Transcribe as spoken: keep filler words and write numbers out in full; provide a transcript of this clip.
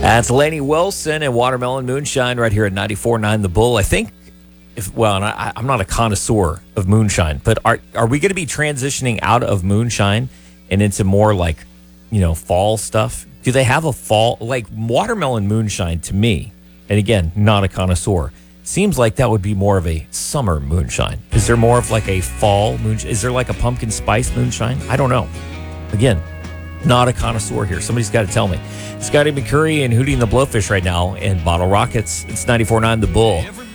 That's Laney Wilson and Watermelon Moonshine right here at ninety-four point nine The Bull. I think, if well, and I, I'm not a connoisseur of moonshine, but are are we going to be transitioning out of moonshine and into more like, you know, fall stuff? Do they have a fall, like watermelon moonshine to me, and again, not a connoisseur, seems like that would be more of a summer moonshine. Is there more of like a fall moonshine? Is there like a pumpkin spice moonshine? I don't know. Again, not a connoisseur here. Somebody's got to tell me. Scotty McCurry and Hootie and the Blowfish right now in Bottle Rockets. It's ninety-four point nine The Bull.